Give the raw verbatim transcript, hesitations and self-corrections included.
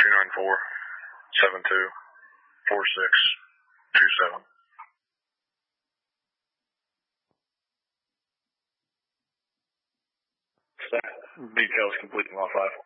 two nine four, seven two, four six two seven. Details complete in lot five.